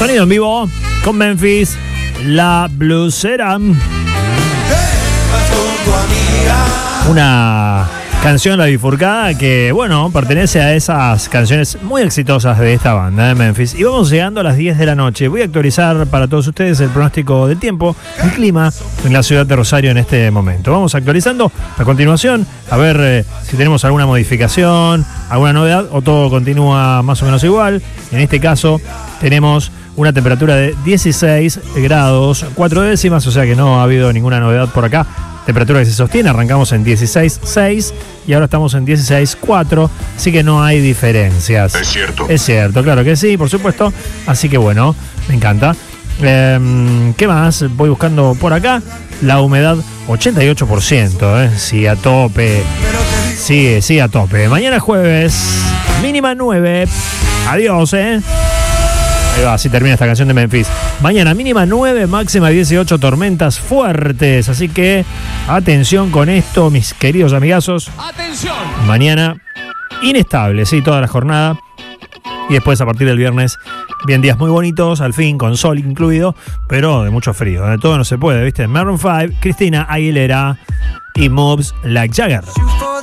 Sonido en vivo con Memphis, La Blusera. Una canción, La Bifurcada, que bueno, pertenece a esas canciones muy exitosas de esta banda de Memphis. Y vamos llegando a las 10 de la noche. Voy a actualizar para todos ustedes el pronóstico del tiempo, el clima en la ciudad de Rosario en este momento. Vamos actualizando a continuación, a ver si tenemos alguna modificación, alguna novedad, o todo continúa más o menos igual. En este caso tenemos una temperatura de 16 grados 4 décimas, o sea que no ha habido ninguna novedad por acá. Temperatura que se sostiene, arrancamos en 16.6 y ahora estamos en 16.4, así que no hay diferencias. Es cierto. Es cierto, claro que sí, por supuesto. Así que bueno, me encanta. ¿Qué más? Voy buscando por acá. La humedad, 88%, sí, a tope. Sí, a tope. Mañana jueves, mínima 9. Adiós, Ahí va, así termina esta canción de Memphis. Mañana mínima 9, máxima 18, tormentas fuertes. Así que atención con esto, mis queridos amigazos. ¡Atención! Mañana inestable, sí, toda la jornada. Y después a partir del viernes, bien, días muy bonitos, al fin, con sol incluido, pero de mucho frío. De todo no se puede, ¿viste? Maroon 5, Cristina Aguilera y Moves Like Jagger.